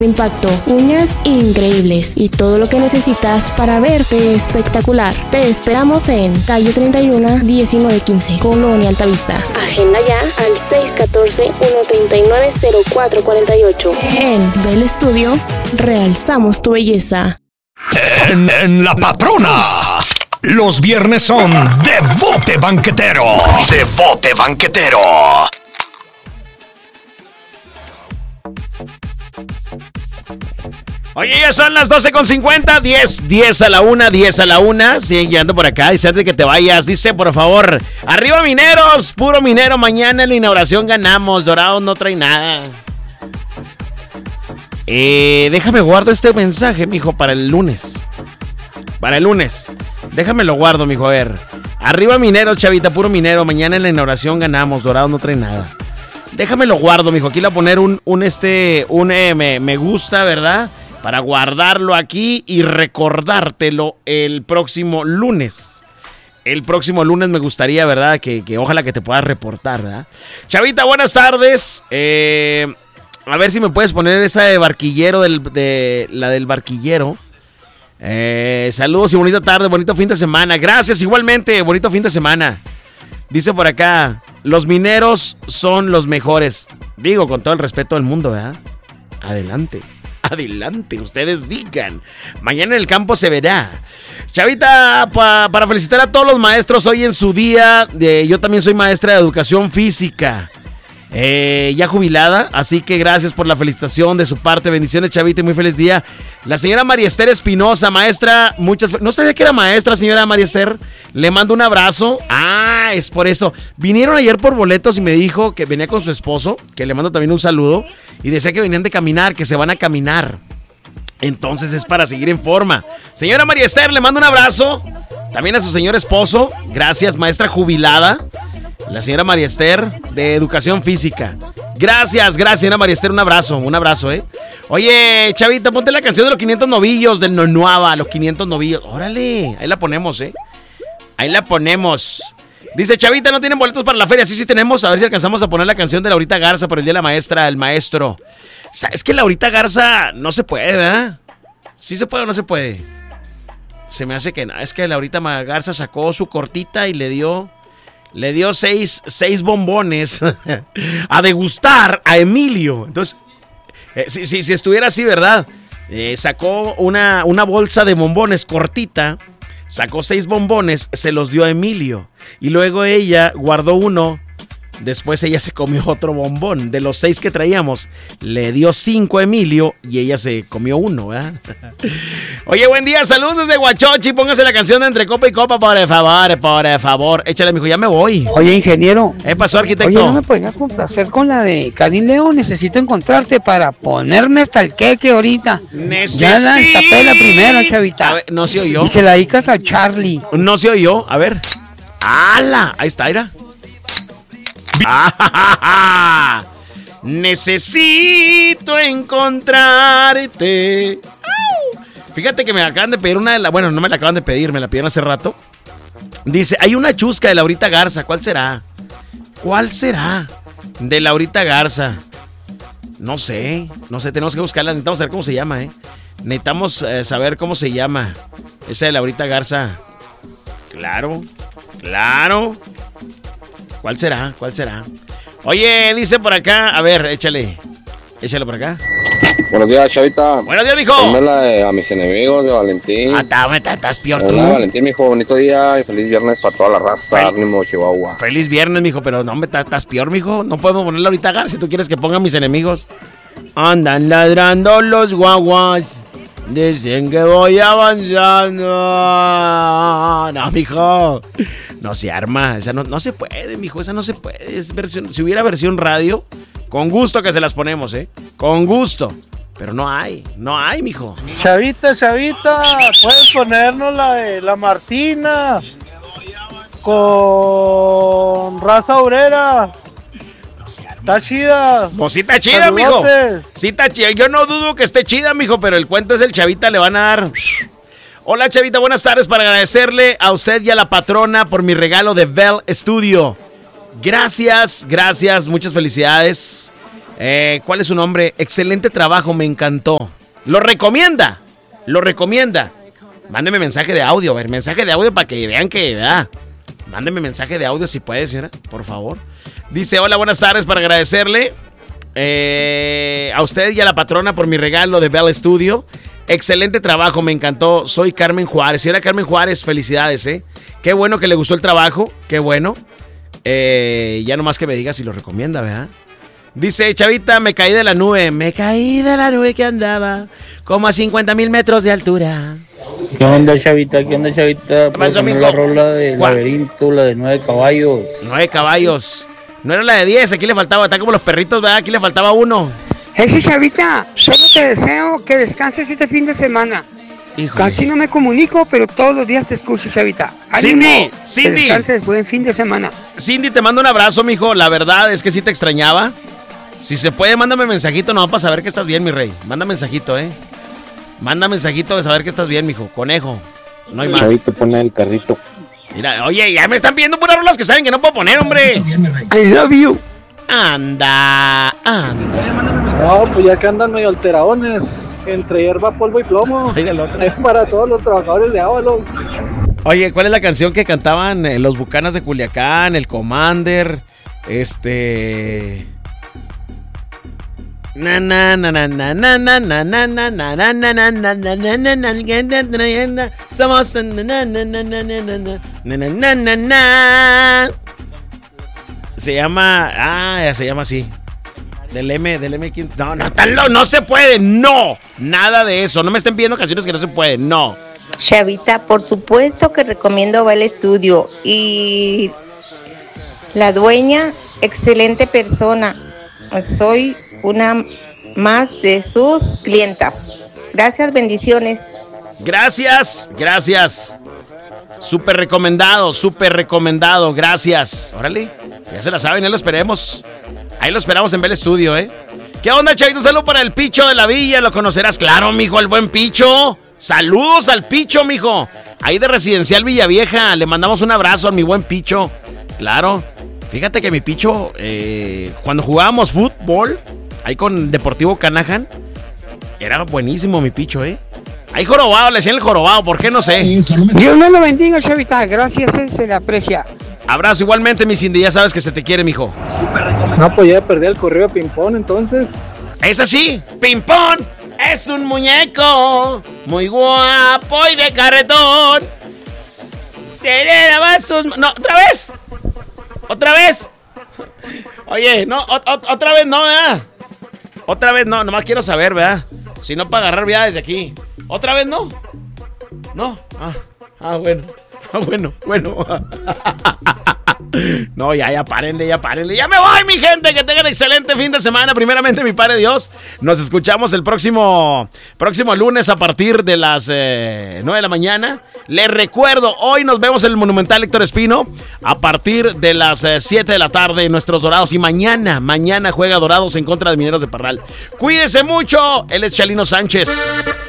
impacto, uñas increíbles y todo lo que necesitas para verte espectacular. Te esperamos en calle 31, 1915, Colonia Altavista. Agenda ya al 614-139-0448. En Bell Studio, realzamos tu belleza. En La Patrona, los viernes son de bote banquetero. De bote banquetero. Oye, ya son las 12:50, 10 a la 1. Siguen llegando por acá, dice antes de que te vayas, dice por favor, arriba mineros, puro minero, mañana en la inauguración ganamos, Dorados no trae nada. Déjame guardo este mensaje, mijo, para el lunes. Déjame lo guardo, mijo, a ver. Arriba mineros, chavita, puro minero, mañana en la inauguración ganamos, Dorados no trae nada. Déjame lo guardo, mijo, aquí le voy a poner un me gusta, ¿verdad? Para guardarlo aquí y recordártelo el próximo lunes. El próximo lunes me gustaría, ¿verdad? Que ojalá que te puedas reportar, ¿verdad? Chavita, buenas tardes. A ver si me puedes poner esa de barquillero, la del barquillero. Saludos y bonita tarde, bonito fin de semana. Gracias, igualmente, bonito fin de semana. Dice por acá, los mineros son los mejores. Digo, con todo el respeto del mundo, ¿verdad? Adelante, ustedes digan. Mañana en el campo se verá. Chavita, para felicitar a todos los maestros hoy en su día. Yo también soy maestra de educación física. Ya jubilada, así que gracias por la felicitación de su parte. Bendiciones, Chavita, y muy feliz día. La señora María Esther Espinosa, maestra, no sabía que era maestra, señora María Esther. Le mando un abrazo. Es por eso. Vinieron ayer por boletos y me dijo que venía con su esposo, que le mando también un saludo, y decía que venían de caminar, que se van a caminar. Entonces es para seguir en forma. Señora María Esther, le mando un abrazo. También a su señor esposo. Gracias, maestra jubilada. La señora María Esther de Educación Física. Gracias, señora María Esther, un abrazo, Oye, Chavita, ponte la canción de los 500 novillos del Nonuava, los 500 novillos. Órale, ahí la ponemos, Ahí la ponemos. Dice, Chavita, ¿no tienen boletos para la feria? Sí tenemos, a ver si alcanzamos a poner la canción de Laurita Garza por el día de la maestra, el maestro. ¿Sabes que Laurita Garza no se puede, verdad? ¿Sí se puede o no se puede? Se me hace que no, es que Laurita Garza sacó su cortita y le dio 6 bombones a degustar a Emilio. Entonces, si estuviera así, ¿verdad? Sacó una bolsa de bombones cortita, sacó 6 bombones, se los dio a Emilio. Y luego ella guardó uno. Después ella se comió otro bombón. De los 6 que traíamos, le dio 5 a Emilio y ella se comió uno, ¿verdad? Oye, buen día, saludos desde Huachochi. Póngase la canción de Entre Copa y Copa, por favor. Échale, mijo, ya me voy. Oye, ingeniero. ¿Qué pasó, arquitecto? Oye, ¿no me podrías complacer con la de Karim León? Necesito encontrarte para ponerme hasta el queque ahorita. Ya la tapé la primera, Chavita. A ver, no se oyó. Y se la dedicas a Charlie. No se oyó, a ver. ¡Hala! Ahí está, mira. Necesito encontrarte. Fíjate que me acaban de pedir una de las... Bueno, no me la acaban de pedir, me la pidieron hace rato. Dice, hay una chusca de Laurita Garza. ¿Cuál será? De Laurita Garza. No sé, tenemos que buscarla. Necesitamos saber cómo se llama, Necesitamos saber cómo se llama esa de Laurita Garza. Claro. ¿Cuál será? Oye, dice por acá, a ver, échale por acá. Buenos días, Chavita. Buenos días, mijo. Pónmela a mis enemigos de Valentín. Estás peor tú. Hola, Valentín, mijo, bonito día y feliz viernes para toda la raza. Ánimo, Chihuahua. Feliz viernes, mijo, pero no, estás peor, mijo. No podemos ponerla ahorita, Gar, si tú quieres que ponga a mis enemigos. Andan ladrando los guaguas. Dicen que voy avanzando. No, mijo. No se arma. Esa no se puede, mijo. Esa no se puede. Es versión. Si hubiera versión radio, con gusto que se las ponemos, Con gusto. Pero no hay, mijo. Chavita, puedes ponernos la de la Martina con Raza Obrera. Está chida. Pues sí está chida, mijo. Sí está chida. Yo no dudo que esté chida, mijo, pero el cuento es el Chavita, le van a dar. Hola, Chavita, buenas tardes. Para agradecerle a usted y a la patrona por mi regalo de Bell Studio. Gracias, muchas felicidades. ¿Cuál es su nombre? Excelente trabajo, me encantó. Lo recomienda. Mándeme mensaje de audio, a ver, mensaje de audio para que vean que, ¿verdad? Mándeme mensaje de audio si puede, señora, por favor. Dice, hola, buenas tardes, para agradecerle a usted y a la patrona por mi regalo de Bell Studio. Excelente trabajo, me encantó. Soy Carmen Juárez. Señora Carmen Juárez, felicidades, Qué bueno que le gustó el trabajo, qué bueno. Ya nomás que me diga si lo recomienda, ¿verdad? Dice, chavita, me caí de la nube que andaba como a 50,000 metros de altura. ¿Qué onda, chavita? Pues la rola de Laberinto, la de 9 caballos. 9 caballos. No era la de 10, aquí le faltaba, está como los perritos, ¿verdad? Aquí le faltaba uno. Ese, chavita, solo te deseo que descanses este fin de semana. Híjole. Casi no me comunico, pero todos los días te escucho, chavita. Cindy. Que descanses, buen fin de semana. Cindy, te mando un abrazo, mijo. La verdad es que sí te extrañaba. Si se puede, mándame mensajito, no, para saber que estás bien, mi rey. Manda mensajito, Manda mensajito de saber que estás bien, mijo. Conejo. No hay más. Chavito, ponle el carrito. Mira, oye, ya me están pidiendo puras rolas que saben que no puedo poner, hombre. I love you. Anda. No, pues ya que andan medio alteradones. Entre hierba, polvo y plomo. Para todos los trabajadores de Ábalos. Oye, ¿cuál es la canción que cantaban los Bucanas de Culiacán, el Commander? Somos se llama así. Del M. No se puede, no. Nada de eso. No me estén pidiendo canciones que no se pueden, no. Chavita, por supuesto que recomiendo Bell Studio. Y la dueña, excelente persona. Soy una más de sus clientas. Gracias, bendiciones. Gracias. Súper recomendado, gracias. Órale, ya se la saben, ahí lo esperemos en Bell Studio, ¿Qué onda, chavito? Saludos para el Picho de la Villa, ¿lo conocerás? Claro, mijo, el buen Picho. Saludos al Picho, mijo. Ahí de Residencial Villavieja, le mandamos un abrazo a mi buen Picho. Claro, fíjate que mi Picho, cuando jugábamos fútbol, ahí con Deportivo Canahan, era buenísimo mi Picho, Ahí jorobado, le decían el jorobado, ¿por qué? No sé. Dios me lo bendiga, chavita, gracias, se le aprecia. Abrazo igualmente, mi Cindy, ya sabes que se te quiere, mijo. No, pues ya perdí el correo de ping-pong, entonces. Es así, ping-pong es un muñeco muy guapo y de carretón. Se le daba sus... No, ¿otra vez? Oye, no, otra vez no, ¿verdad? Otra vez no, nomás quiero saber, ¿verdad? Si no, para agarrar ya desde aquí. ¿Otra vez no? No, bueno. No, ya párenle. Ya me voy, mi gente. Que tengan excelente fin de semana. Primeramente, mi Padre Dios. Nos escuchamos el próximo lunes a partir de las 9 de la mañana. Les recuerdo, hoy nos vemos en el Monumental Héctor Espino a partir de las 7 de la tarde en nuestros Dorados. Y mañana juega Dorados en contra de Mineros de Parral. Cuídense mucho. Él es Chalino Sánchez.